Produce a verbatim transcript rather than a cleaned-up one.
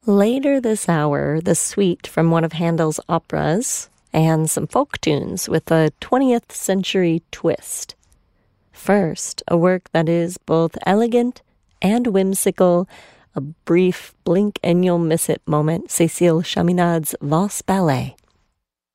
Later this hour, the suite from one of Handel's operas and some folk tunes with a twentieth century twist. First, a work that is both elegant and whimsical, a brief blink and you'll miss it moment, Cécile Chaminade's Valse Ballet.